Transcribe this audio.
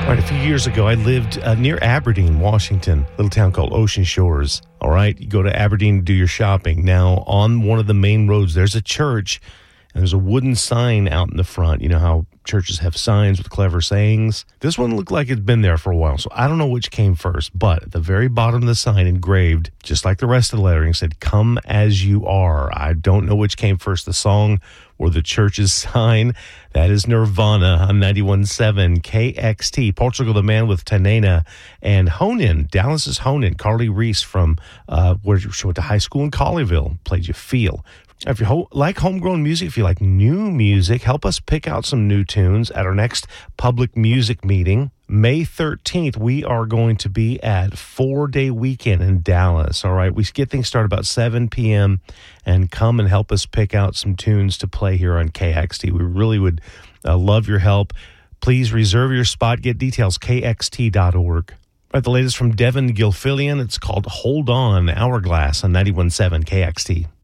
All right, a few years ago, I lived near Aberdeen, Washington, a little town called Ocean Shores. All right, you go to Aberdeen to do your shopping. Now, on one of the main roads, there's a church, and there's a wooden sign out in the front. You know how churches have signs with clever sayings? This one looked like it'd been there for a while, so I don't know which came first. But at the very bottom of the sign, engraved, just like the rest of the lettering, said, "Come as you are." I don't know which came first, the song or the church's sign. That is Nirvana on 91.7 KXT. Portugal the Man with Tanena, and Honan, Dallas's Honan, Carly Reese from where she went to high school in Colleyville, played You Feel. If you like homegrown music, if you like new music, help us pick out some new tunes at our next public music meeting. May 13th, we are going to be at 4-Day Weekend in Dallas. All right, we get things started about 7 p.m. and come and help us pick out some tunes to play here on KXT. We really would love your help. Please reserve your spot. Get details, kxt.org. Right, the latest from Devin Gilfillian. It's called Hold On, Hourglass on 91.7 KXT.